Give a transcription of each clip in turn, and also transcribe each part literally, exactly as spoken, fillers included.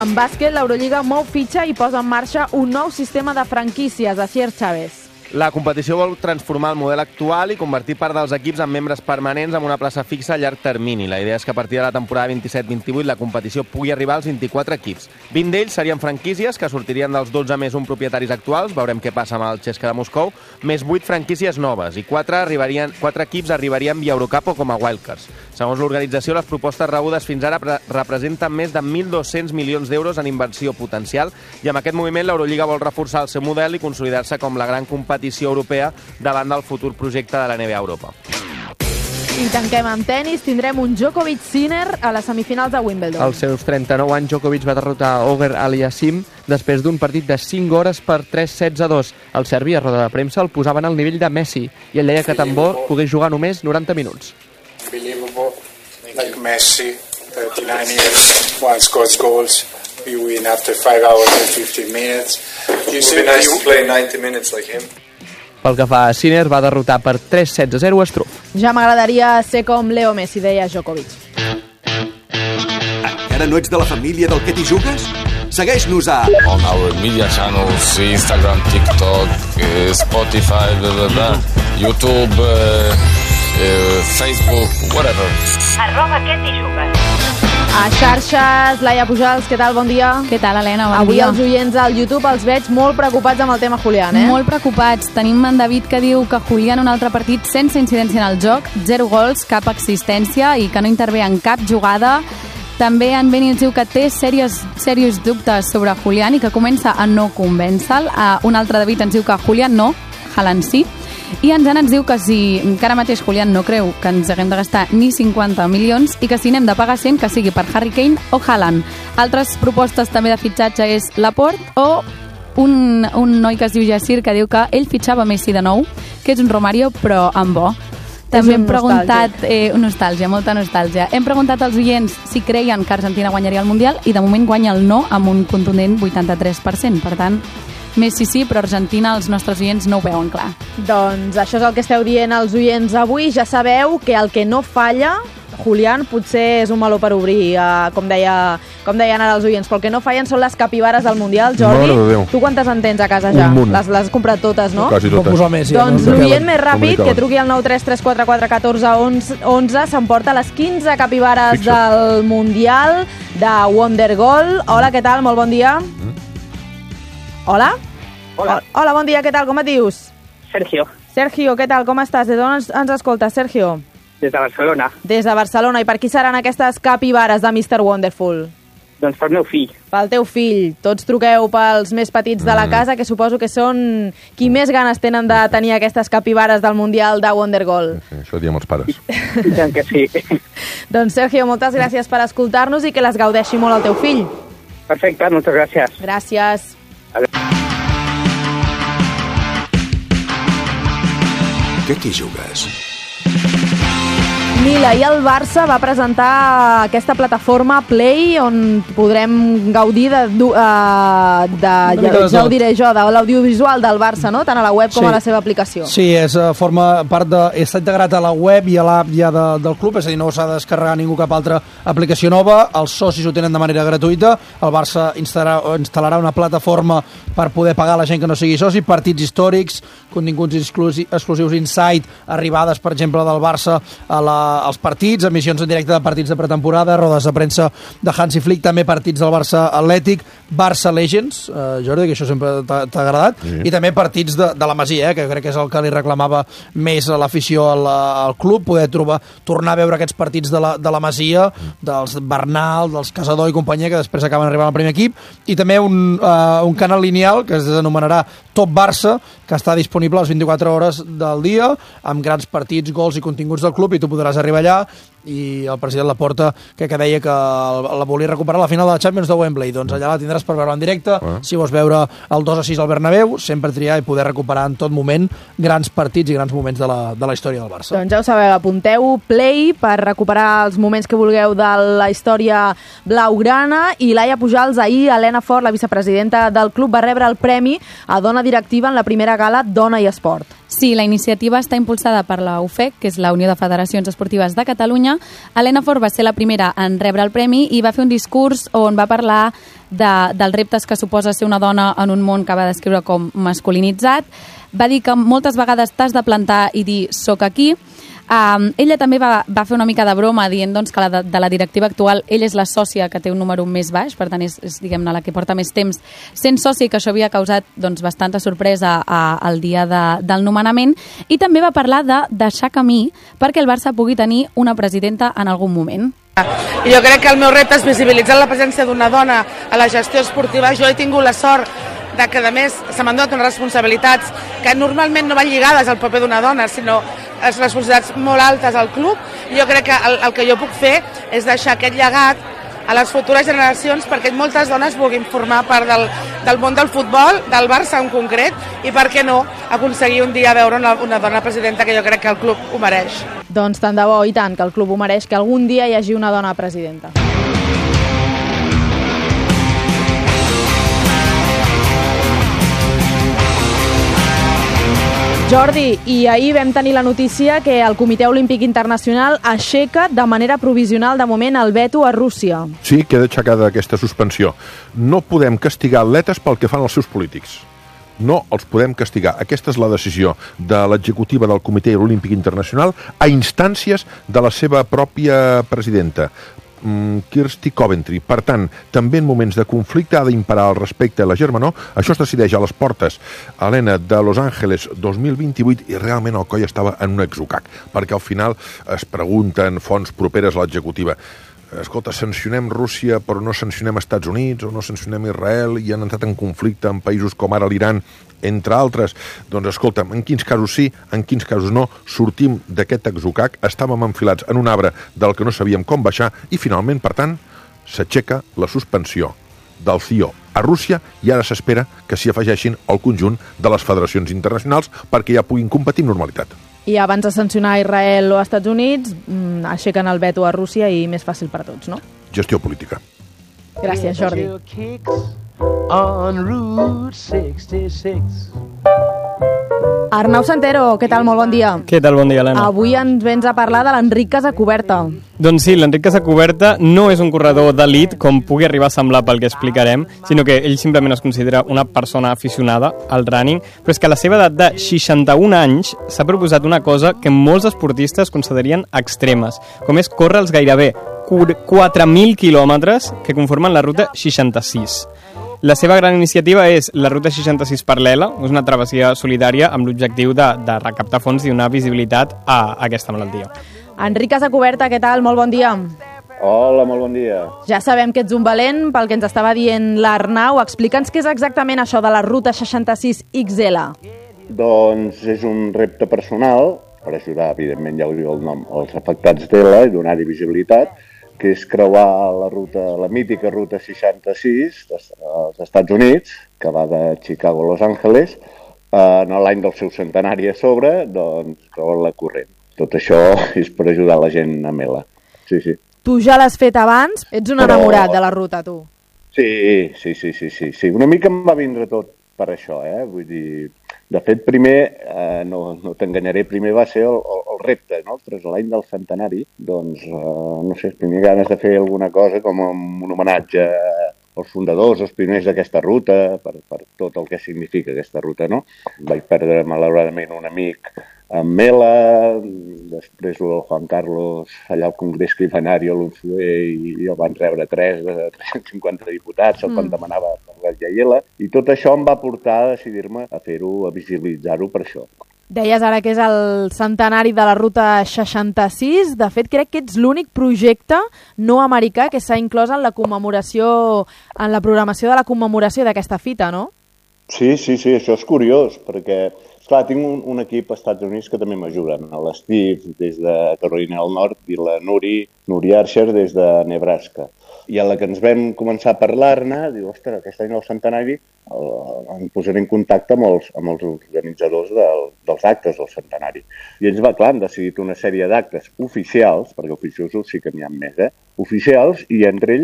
En bàsquet, l'Eurolliga mou fitxa i posa en marxa un nou sistema de franquícies. Asier Chávez. La competició vol transformar el model actual i convertir part dels equips en membres permanents amb una plaça fixa a llarg termini. La idea és que a partir de la temporada vint-i-set vint-i-vuit la competició pugui arribar als vint-i-quatre equips. vint d'ells serien franquícies que sortirien dels dotze més un propietaris actuals, veurem què passa amb el C S K A de Moscou, més vuit franquícies noves i quatre, arribarien, quatre equips arribarien via Eurocup o com a wildcards. Segons l'organització, les propostes rebudes fins ara representen més de mil dos-cents milions d'euros en inversió potencial i amb aquest moviment l'Eurolliga vol reforçar el seu model i consolidar-se com la gran competició europea davant del futur projecte de la N B A a Europa. I tanquem amb tenis. Tindrem un Djokovic-Sinner a les semifinals de Wimbledon. Als seus trenta-nou anys, Djokovic va derrotar Oger Aliassime després d'un partit de cinc hores per tres sets a dos. El serbi, a roda de premsa, el posaven al nivell de Messi i ell deia que tan bo pogués jugar només noranta minuts. Unbelievable, like Messi, thirty-nine years, one scores goals. We win after five hours and fifteen minutes. It would be nice to play ninety minutes like him. Pel que fa a Sinner, va derrotar per tres sets a zero a Struff. Ja m'agradaria ser com Leo Messi, deia Djokovic. Encara no ets de la família del Que t'hi jugues? Segueix-nos a... On our media channels, Instagram, TikTok, uh, Spotify, blah, blah, blah, YouTube, uh, uh, Facebook, whatever. Arroba Que t'hi jugues. A xarxes, Laia Pujals, què tal? Bon dia. Què tal, Helena? Bon Avui dia. els oients al YouTube els veig molt preocupats amb el tema Julián, eh? Molt preocupats. Tenim en David que diu que Julián un altre partit sense incidència en el joc, zero gols, cap existència i que no intervé en cap jugada. També en Beni ens diu que té serios, serios dubtes sobre Julián i que comença a no convèncer-lo. Un altre David ens diu que Julián no, Haaland sí. I en Jan ens diu que si encara mateix Julián no creu que ens haguem de gastar ni cinquanta milions i que si n'hem de pagar cent que sigui per Harry Kane o Haaland. Altres propostes també de fitxatge és Laporte o un, un noi que es diu Yassir que diu que ell fitxava Messi de nou, que és un Romario però en bo. També hem preguntat... Eh, nostàlgia, molta nostàlgia. Hem preguntat als oients si creien que Argentina guanyaria el Mundial i de moment guanya el no amb un contundent vuitanta-tres per cent. Per tant, Messi sí, però Argentina els nostres oients no ho veuen clar. Doncs això és el que esteu dient als oients avui. Ja sabeu que el que no falla, Julián, potser és un meló per obrir, eh, com, deia, com deien ara els oients, però el que no fallen són les capibares del Mundial. Jordi, tu quantes en tens a casa ja? Les, les has comprat totes, no? Quasi totes. Messi, doncs no? L'oient més ràpid, que truqui al nou tres tres quatre quatre un quatre un u s'emporta les quinze capibares Fixa. del Mundial de Wondergoal. Hola, què tal? Molt bon dia. Mm. Hola? Hola. Hola, bon dia, què tal? Com et dius? Sergio. Sergio, què tal? Com estàs? Des d'on ens, ens escoltes, Sergio? Des de Barcelona. Des de Barcelona. I per qui seran aquestes capibares de mister Wonderful? Doncs pel meu fill. Pel teu fill. Tots truqueu pels més petits de la casa, que suposo que són qui més ganes tenen de tenir aquestes capibares del Mundial de Wondergoal. Sí, això diem els pares. Tant que sí. Doncs, Sergio, moltes gràcies per escoltar-nos i que les gaudeixi molt el teu fill. Perfecte, moltes gràcies. Gràcies. Que t'hi jugues? Mila, i el Barça va presentar aquesta plataforma Play on podrem gaudir de, uh, de, ja, ja ho diré jo, de l'audiovisual del Barça, no? Tant a la web com sí. a la seva aplicació. Sí, és, forma part de, està integrat a la web i a l'app ja de, del club, és a dir, no s'ha de descarregar ningú cap altra aplicació nova, els socis ho tenen de manera gratuïta, el Barça instal·larà, instal·larà una plataforma per poder pagar a la gent que no sigui soci, partits històrics, continguts exclusius, exclusius Insight, arribades, per exemple, del Barça a la als partits, emissions en directe de partits de pretemporada, rodes de premsa de Hansi Flick, també partits del Barça Atlètic, Barça Legends, eh, Jordi, que això sempre t'ha agradat, sí. I també partits de, de la Masia, eh, que crec que és el que li reclamava més a l'afició al, al club, poder trobar, tornar a veure aquests partits de la, de la Masia, dels Bernal, dels Casador i companyia, que després acaben arribant al primer equip, i també un, uh, un canal lineal que es denomenarà Top Barça, que està disponible a les vint-i-quatre hores del dia, amb grans partits, gols i continguts del club, i tu podràs arribar allà, i el president Laporta que, que deia que la volia recuperar a la final de la Champions de Wembley, doncs allà la tindràs per veure en directe, ah. si vols veure el dos a sis al Bernabéu, sempre triar i poder recuperar en tot moment grans partits i grans moments de la, de la història del Barça. Doncs ja ho sabeu, apunteu Play per recuperar els moments que vulgueu de la història blaugrana. I Laia Pujals, ahir Helena Fort, la vicepresidenta del club, va rebre el premi a Dona Directiva en la primera gala Dona i Esport. Sí, la iniciativa està impulsada per la U F E C, que és la Unió de Federacions Esportives de Catalunya. Helena Fort va ser la primera en rebre el premi i va fer un discurs on va parlar de, dels reptes que suposa ser una dona en un món que va descriure com masculinitzat. Va dir que moltes vegades t'has de plantar i dir «soc aquí». Um, ella també va, va fer una mica de broma dient doncs, que la de, de la directiva actual ell és la sòcia que té un número més baix, per tant és, és diguem-ne, la que porta més temps sent sòcia, i que això havia causat doncs, bastanta sorpresa a, al dia de, del nomenament. I també va parlar de deixar camí perquè el Barça pugui tenir una presidenta en algun moment. I jo crec que el meu repte és visibilitzar la presència d'una dona a la gestió esportiva. Jo he tingut la sort de que, a més, se m'han donat unes responsabilitats que normalment no van lligades al paper d'una dona, sinó les responsabilitats molt altes al club. I jo crec que el, el que jo puc fer és deixar aquest llegat a les futures generacions perquè moltes dones vulguin formar part del, del món del futbol, del Barça en concret, i per què no aconseguir un dia veure una, una dona presidenta, que jo crec que el club ho mereix. Doncs tant de bo, i tant, que el club ho mereix, que algun dia hi hagi una dona presidenta. Jordi, i ahir vam tenir la notícia que el Comitè Olímpic Internacional aixeca de manera provisional de moment el veto a Rússia. Sí, queda aixecada aquesta suspensió. No podem castigar atletes pel que fan els seus polítics. No els podem castigar. Aquesta és la decisió de l'executiva del Comitè Olímpic Internacional a instàncies de la seva pròpia presidenta, Kirsty Coventry. Per tant, també en moments de conflicte ha d'imperar el respecte a la germanor. Això es decideix a les portes, Helena, de Los Angeles dos mil vint-i-vuit, i realment el coll estava en un exocac, perquè al final es pregunten fonts properes a l'executiva: escolta, sancionem Rússia però no sancionem Estats Units o no sancionem Israel, i han entrat en conflicte amb països com ara l'Iran, entre altres. Doncs escolta'm, en quins casos sí, en quins casos no, sortim d'aquest exocac, estàvem enfilats en un arbre del que no sabíem com baixar, i finalment, per tant, s'aixeca la suspensió del C I O a Rússia, i ara s'espera que s'hi afegeixin el conjunt de les federacions internacionals perquè ja puguin competir amb normalitat. I abans de sancionar Israel o Estats Units, aixequen el veto a Rússia i més fàcil per tots, no? Gestió política. Gràcies, Jordi. On Route seixanta-sis. Arnau Santero, què tal? Molt bon dia. Què tal? Bon dia, Helena. Avui ens vens a parlar de l'Enric Casacuberta. Doncs sí, l'Enric Casacuberta no és un corredor d'elit, com pugui arribar a semblar pel que explicarem, sinó que ell simplement es considera una persona aficionada al running, però és que a la seva edat de seixanta-un anys s'ha proposat una cosa que molts esportistes considerarien extremes, com és córrer els gairebé quatre mil quilòmetres que conformen la ruta seixanta-sis. La seva gran iniciativa és la Ruta seixanta-sis Paral·lela, és una travessia solidària amb l'objectiu de, de recaptar fons i donar visibilitat a, a aquesta malaltia. Enric Casacuberta, què tal? Molt bon dia. Hola, molt bon dia. Ja sabem que ets un valent, pel que ens estava dient l'Arnau. Explica'ns què és exactament això de la Ruta seixanta-sis X L. Doncs és un repte personal, per ajudar, evidentment, ja ho diu el nom, als afectats d'E L A i donar-hi visibilitat, que és creuar la ruta, la mítica ruta seixanta-sis dels Estats Units, que va de Chicago a Los Angeles, en l'any del seu centenari a sobre, doncs creuar-la corrent. Tot això és per ajudar la gent amb E L A. Sí, sí. Tu ja l'has fet abans? Ets un Però... enamorat de la ruta, tu. Sí, sí, sí, sí, sí, sí. Una mica em va vindre tot per això, eh? Vull dir, de fet, primer, eh, no, no t'enganyaré, primer va ser el, el, el repte, no? Ostres, l'any del centenari, doncs, eh, no sé, tenia ganes de fer alguna cosa com un homenatge als fundadors, als pioners d'aquesta ruta, per, per tot el que significa aquesta ruta, no? Vaig perdre, malauradament, un amic amb E L A, després el Juan Carlos allà al Congrés que hi va anar-hi a l'Unzué i el van rebre tres de tres-cents cinquanta diputats, el mm. quan demanava per la llei E L A, i tot això em va portar a decidir-me a fer-ho, a visibilitzar-ho per això. Deies ara que és el centenari de la Ruta seixanta-sis. De fet, crec que ets l'únic projecte no americà que s'ha inclòs en la commemoració, en la programació de la commemoració d'aquesta fita, no? Sí, sí, sí, això és curiós, perquè, esclar, tinc un, un equip als Estats Units que també m'ajuden, l'Steve des de Carolina del Nord i la Nuri, Nuri Archer des de Nebraska. I a la que ens vam començar a parlar-ne, diu, ostres, aquest any del centenari, el, em posaré en contacte amb els, amb els organitzadors del, dels actes del centenari. I ells, va, clar, han decidit una sèrie d'actes oficials, perquè oficiosos sí que n'hi ha més, eh? Oficials, i entre ells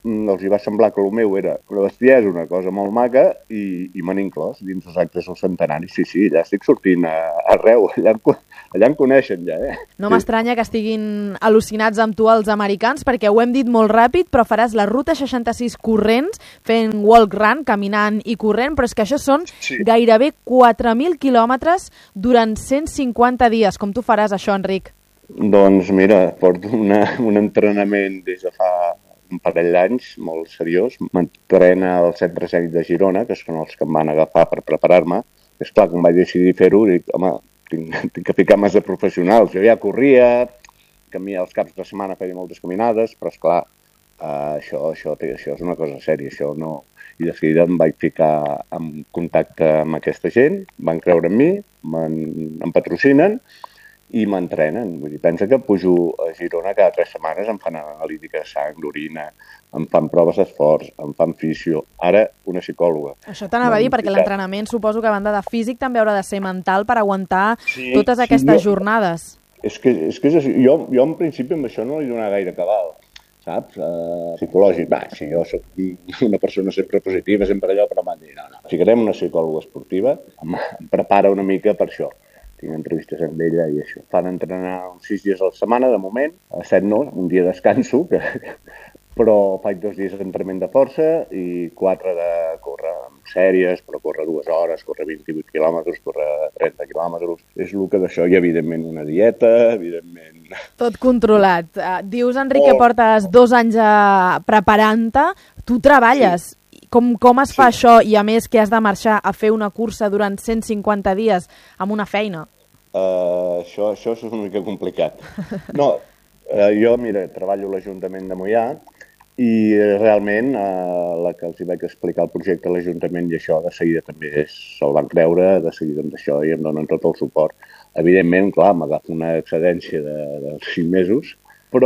els hi va semblar que el meu era una bestiesa, una cosa molt maca, i, i m'han inclòs dins els actes del centenari. Sí, sí, ja estic sortint a, arreu, allà em, allà em coneixen ja, eh? No m'estranya que estiguin al·lucinats amb tu els americans, perquè ho hem dit molt ràpid, però faràs la ruta seixanta-sis corrents, fent walk run, caminant i corrent, però és que això són sí. gairebé quatre mil quilòmetres durant cent cinquanta dies. Com tu faràs això, Enric? Doncs mira, porto una, un entrenament des de fa un parell d'anys, molt seriós. M'entrena al Centre Escènic de Girona, que són els que em van agafar per preparar-me. És clar, quan vaig decidir fer-ho, dic, home, tinc, tinc que ficar més de professionals. Jo ja corria, camia els caps de setmana, feia moltes caminades, però esclar, uh, això, això, això és una cosa sèria, això no... I de seguida em vaig ficar en contacte amb aquesta gent, van creure en mi, em patrocinen, i m'entrenen. Vull dir, pensa que pujo a Girona cada tres setmanes, em fan analítica de sang, d'orina, em fan proves d'esforç, em fan fisio. Ara, una psicòloga. Això t'anava a dir, perquè l'entrenament suposo que a banda de físic també haurà de ser mental per aguantar sí, totes aquestes sí, jo, jornades. És que, és que és, jo, jo en principi amb això no li donava gaire cabal, saps? Uh, psicològic, va, si jo soc una persona sempre positiva, sempre allò, però m'han dit, no, no. Ficarem una psicòloga esportiva, em, em prepara una mica per això. Tinc entrevistes amb ella i això. Fan entrenar uns sis dies a la setmana, de moment, a set no, un dia descanso, que, però faig dos dies d'entrenament de força i quatre de córrer amb sèries, però córrer dues hores, córrer vint-i-vuit quilòmetres, córrer trenta quilòmetres. És el que d'això, i evidentment una dieta, evidentment... Tot controlat. Uh, dius, Enric, oh. que portes dos anys uh, preparant-te, tu treballes... Sí. Com, com es fa sí. això i, a més, que has de marxar a fer una cursa durant cent cinquanta dies amb una feina? Uh, això, això és una mica complicat. No, uh, jo, mira, treballo a l'Ajuntament de Moià i realment uh, la que els hi vaig explicar el projecte a l'Ajuntament i això de seguida també se'l van creure, de seguida amb això i em donen tot el suport. Evidentment, clar, m'agafo una excedència de, de cinc mesos, però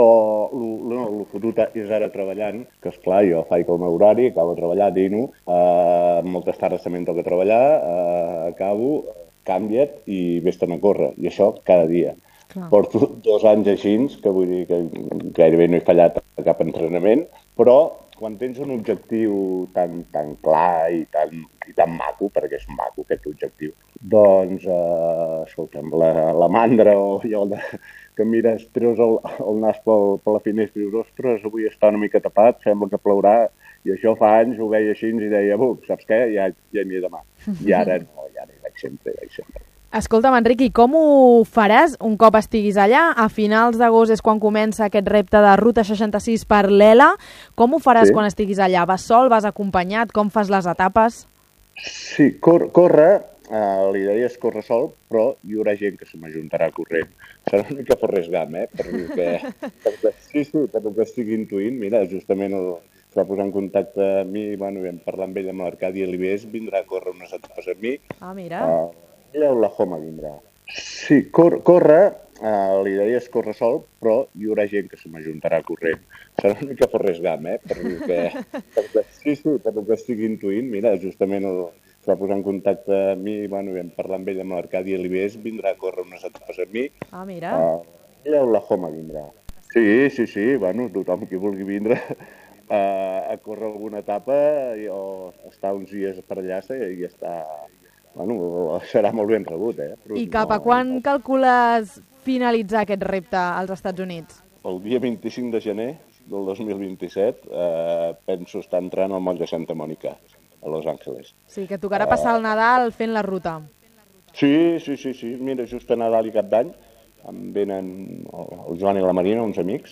el fotut és ara treballant, que esclar, jo faig el meu horari, acabo de treballar, dino, eh, moltes tardes també em toca treballar, eh, acabo, canvia't i vés-te'n a córrer, i això cada dia. Clar. Porto dos anys així, que vull dir que gairebé no he fallat a cap entrenament, però quan tens un objectiu tan, tan clar i tan, i tan maco, perquè és maco aquest objectiu, doncs, eh, escolta'm, la, la mandra o allò de... que mires, treus el, el nas pel, per la finestra i dius, ostres, avui està una mica tapat, sembla que plourà, i això fa anys ho veia així i deia, buh, saps què? Ja, ja n'hi he demà. I ara no, ja n'hi vaig sempre, vaig sempre. Escolta'm, Enric, i com ho faràs un cop estiguis allà? A finals d'agost és quan comença aquest repte de Ruta seixanta-sis per l'E L A. Com ho faràs sí. quan estiguis allà? Vas sol, vas acompanyat? Com fas les etapes? Sí, cor córrer, uh, la idea és córrer sol, però hi haurà gent que se m'ajuntarà corrent. Serà una mica Forrest Gump, eh? Perquè, perquè, sí, sí, perquè que estic intuint. Mira, justament el, es va posar en contacte amb mi, bueno, vam parlar amb ell, amb l'Arcadi Alibés, vindrà a córrer unes etapes amb mi. Ah, mira. Uh, ella a Oklahoma vindrà. Sí, cor córrer, uh, la idea és córrer sol, però hi haurà gent que se m'ajuntarà corrent. Serà una mica Forrest Gump, eh? Perquè, perquè, sí, sí, perquè que estic intuint. Mira, justament el, es va posar en contacte amb mi, bueno, vam parlar amb ell, amb l'Arcadi Alibés, vindrà a córrer unes etapes amb mi. Ah, mira. Uh, ella a Oklahoma vindrà. Sí, sí, sí, bueno, tothom qui vulgui vindre uh, a córrer alguna etapa o estar uns dies per allà i està... Bueno, serà molt ben rebut, eh? Però I cap a no, quan no... calcules finalitzar aquest repte als Estats Units? El dia vint-i-cinc de gener del dos mil vint-i-set eh, penso estar entrant al moll de Santa Mònica, a Los Angeles. Sí, que tocarà passar el Nadal fent la ruta. Sí, sí, sí, sí. Mira, just a Nadal i Cap d'Any em venen el Joan i la Marina, uns amics,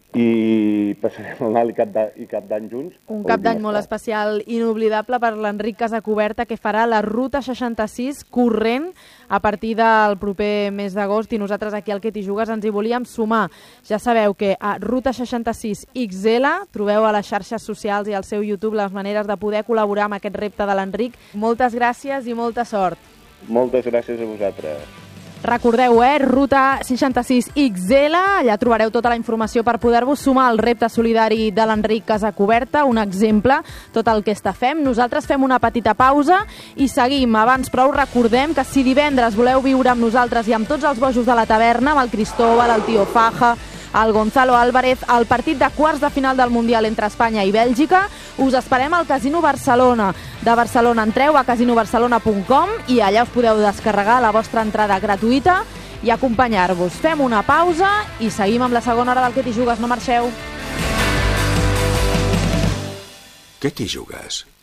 i passarem el Nadal i Cap d'Any junts. Un Cap d'Any molt especial, inoblidable per l'Enric Casacuberta, que farà la Ruta seixanta-sis corrent a partir del proper mes d'agost, i nosaltres aquí al Que t'hi jugues ens hi volíem sumar. Ja sabeu que a Ruta seixanta-sis X L trobeu a les xarxes socials i al seu YouTube les maneres de poder col·laborar amb aquest repte de l'Enric. Moltes gràcies i molta sort. Moltes gràcies a vosaltres. Recordeu, eh? Ruta seixanta-sis X L, allà trobareu tota la informació per poder-vos sumar al repte solidari de l'Enric Casacuberta, un exemple, tot el que està fem. Nosaltres fem una petita pausa i seguim. Abans, però, us recordem que si divendres voleu viure amb nosaltres i amb tots els bojos de la taverna, amb el Cristóbal, el tio Faja, el Gonzalo Álvarez, al partit de quarts de final del Mundial entre Espanya i Bèlgica. Us esperem al Casino Barcelona. De Barcelona entreu a casino barcelona punt com i allà us podeu descarregar la vostra entrada gratuïta i acompanyar-vos. Fem una pausa i seguim amb la segona hora del Què t'hi jugues, no marxeu. Què t'hi jugues?